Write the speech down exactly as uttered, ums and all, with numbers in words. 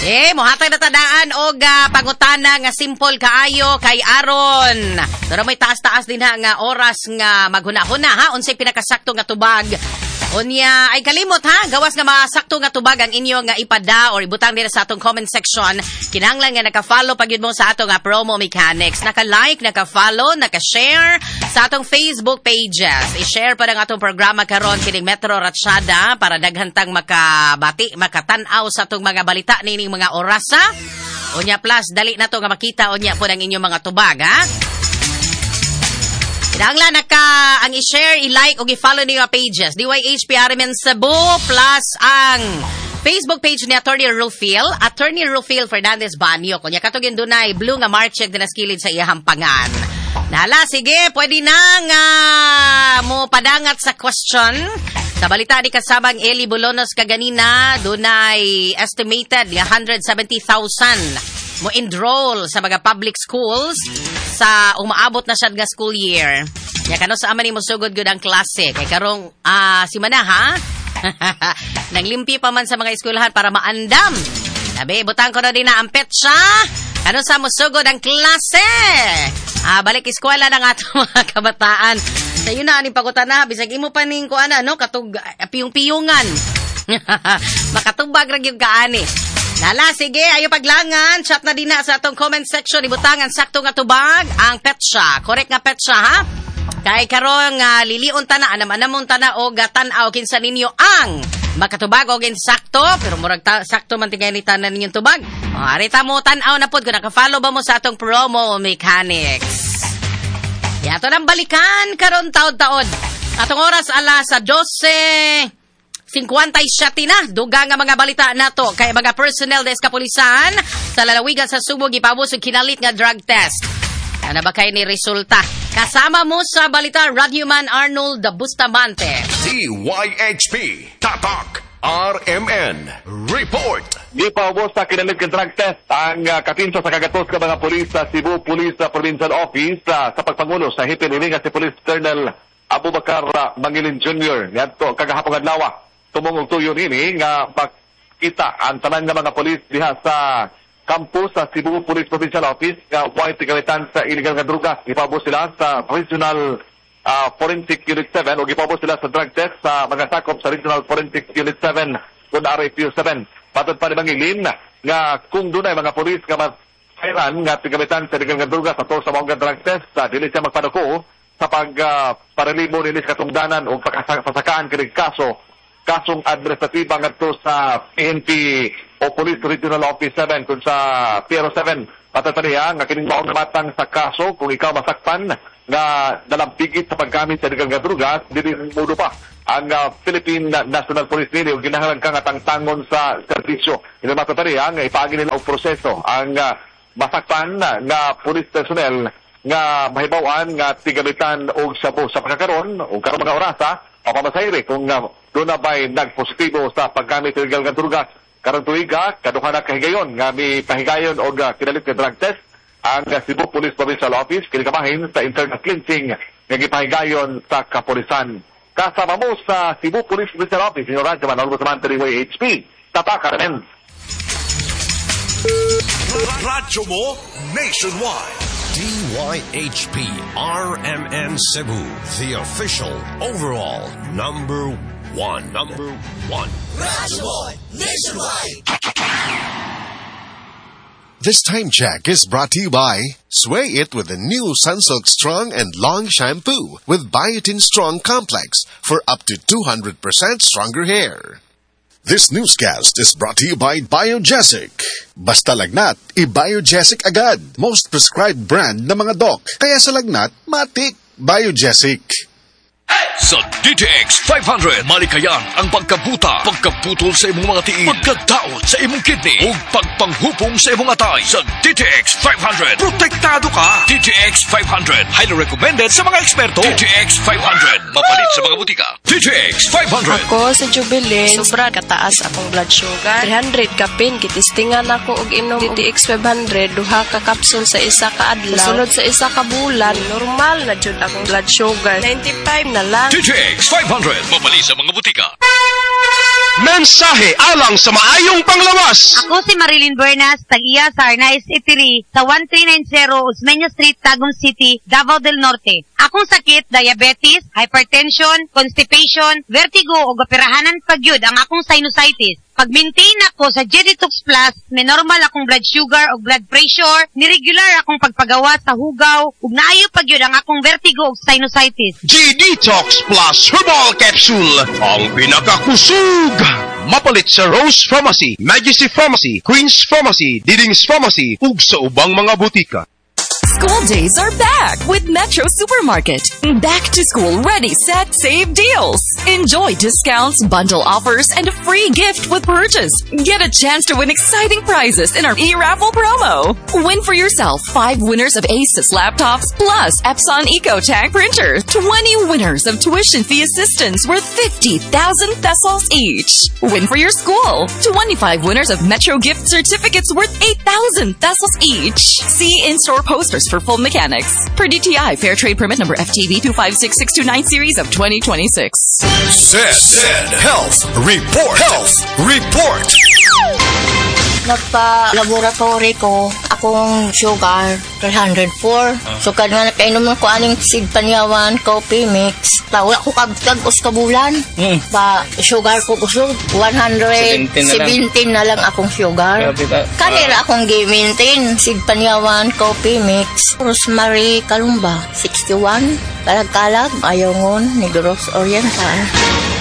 Eh, mohatag na tadaan og uh, pangutana nga simple kaayo kay Aron. Pero may taas-taas din ha nga oras nga maghuna-huna ha. Unsay pinakasakto nga tubag. Unya, ay kalimot ha. Gawas nga masakto nga tubag ang inyo nga ipada or ibutang din sa atong comment section. Kinahanglan nga naka-follow pag yun mo sa atong nga promo mechanics. Naka-like, naka-follow, naka-share sa atong Facebook pages. I-share pa ng atong programa karon kining Metro Ratsyada para daghantang makabati, makatanaw sa atong mga balita nining mga orasa. Unya plus, dali na to nga makita unya po ng inyong mga tubag ha. Kinahanglan naka ang i-share, i-like o i-follow niyo ang pages. D Y H P R M N Cebu plus ang Facebook page ni Attorney Rufil, Attorney Rufil Fernandez Banyo. Kunya katong dunay blue nga mark check din skilled sa iyang pangan. Nala, sige, pwede na nga mo padangat sa question. Sa balita ni kasabang Eli Bolonos kaganina, dunay estimated one hundred seventy thousand mo enroll sa mga public schools sa umaabot na siya nga school year. Ya kano sa aman ni mo sugod gud ang klase kay karong uh, si mana ha. Nanglimpi pa man sa mga eskwelahan para maandam. Sabi butang ko na din na ang petsa. Kano sa mo sugod ang klase. Ah, balik eskwela na nga ato mga kabataan. Sa yun na, aning pagutana, bisag imo pa ning kuan ano, katug, piyong-piyungan. Makatubag ra gyud kaani. Nala, sige, ayo paglangan. Chat na din na sa atong comment section. Ibutangan sakto nga tubag ang petsa. Correct nga petsa, ha? Kay karong uh, liliun tana, anam-anamon tana o gatan-aw kinsa ninyo ang makatubag o sakto, pero murag ta- sakto man tingay ni tanan ninyong tubag. O, arita mo tanaw na pod kung naka-follow ba mo sa atong promo mechanics. Yato nang balikan karon taod-taod. Atong oras alas sa twelve fifty-seven na. Dugang nga mga balita nato kay mga personnel des kapulisan sa lalawigan sa Subo gipabos og kinalit nga drug test. Ano ba kay ni resulta? Kasama mo sa balita Radyoman Arnold Bustamante. D Y H P Tatak R M N Report. Di pa ubos sa kinalit nga drug test ang uh, katinso sa kagatos ka mga pulis sa Cebu Police uh, Provincial Office uh, sa pagpangulo sa hipin ini nga si Police Colonel Abubakar uh, Mangilin Junior Ngadto kagahapon adlaw tumong og tuyo ini nga pakita ang tanan nga mga pulis diha sa campus sa Cebu Police Provincial Office nga way tigalitan sa illegal nga droga. Ipabos sila sa Regional uh, Forensic Unit seven o ipabos sila sa drug test sa mga sakop sa Regional Forensic Unit seven kung R A P U seven. Patod pa ni Mangilin nga kung dunay mga pulis nga masairan nga tigalitan sa illegal nga droga sa to sa mga drug test sa dili siya magpadako sa pag uh, paralimo nila sa katungdanan o pagkasakaan kining kaso kasong administratiba ngadto sa P N P o Police Regional Office seven kung sa P R O seven patataniya nga kining maong matang sa kaso kung ikaw masakpan nga dalampigit sa paggamit sa illegal nga droga dili mudo pa ang uh, Philippine National Police nili o ginahanglan ka nga tangtangon sa serbisyo. Ina matataniya nga ipaagi nila og proseso ang uh, masakpan nga police personnel nga mahibawan nga tigamitan og sabo sa pagkakaroon o karong mga orasa papamasayri kung uh, doon na ba'y nagpositibo sa paggamit ng illegal nga droga. Karong tuiga, kaduha na kahigayon nga may pahigayon o uh, kinalit nga drug test ang uh, Cebu Police Provincial Office kinikamahin sa internal cleansing nga gipahigayon sa kapulisan. Kasama mo sa Cebu Police Provincial Office, Senior Radyoman Arnold Bustamante D Y H P Tatak R M N. Radyo mo nationwide. D Y H P R M N Cebu, the official overall number one. Number one. Radyo mo nationwide. This time check is brought to you by Sway It with the new Sunsilk Strong and Long Shampoo with Biotin Strong Complex for up to two hundred percent stronger hair. This newscast is brought to you by Biogesic. Basta lagnat, i-Biogesic agad. Most prescribed brand na mga doc. Kaya sa lagnat, matik. Biogesic. Sa D T X five hundred, malikayan ang pagkabuta, pagkaputol sa imong mga tiil, pagkadaot sa imong kidney, o pagpanghupong sa imong atay. Sa D T X five hundred, protektado ka. D T X five hundred, highly recommended sa mga eksperto. D T X five hundred, mapalit sa mga butika. D T X five hundred. Ako sa Jubilee, sobra kataas akong blood sugar. three hundred kapin, kitistingan ako og inom D T X five hundred, duha ka kapsul sa isa ka adlaw. Sunod sa isa ka bulan, normal na jud akong blood sugar. ninety-five na lang. D T X five hundred, mapalit sa mga butika. Mensahe alang sa maayong panglawas. Ako si Marilyn Bernas, tag-iya sa Arnaiz Eatery sa one three nine zero Osmeña Street, Tagum City, Davao del Norte. Akong sakit, diabetes, hypertension, constipation, vertigo o operahanan pagyud ang akong sinusitis. Pag-maintain ako sa G-Detox Plus, may normal akong blood sugar o blood pressure, niregular akong pagpagawa sa hugaw, ug naayo pagyud ang akong vertigo o sinusitis. G-Detox Plus Herbal Capsule, ang pinakakusog. Mapalit sa Rose Pharmacy, Majesty Pharmacy, Queen's Pharmacy, Diding's Pharmacy, ug sa ubang mga butika. School days are back with Metro Supermarket. Back to school, ready, set, save deals. Enjoy discounts, bundle offers, and a free gift with purchase. Get a chance to win exciting prizes in our e-raffle promo. Win for yourself five winners of Asus laptops plus Epson EcoTag printer. twenty winners of tuition fee assistance worth fifty thousand pesos each. Win for your school. twenty-five winners of Metro gift certificates worth eight thousand pesos each. See in-store posters for full mechanics. Per D T I Fair Trade Permit number F T B two five six six two nine series of twenty twenty-six. Zed, Zed Health Report. Health Report. Nagpa-laboratory ko, akong sugar, three hundred four. So, kada nakainom ko aning seed panyawan, coffee mix. Wala ko kabtag uskabulan. Mm. Ba, sugar ko kusog, one hundred seventeen na lang akong sugar. Kanira akong gi-maintain, seed panyawan, coffee mix. Rosemary Kalumba, sixty-one. Kalag-kalag, Ayongon, Negros Oriental.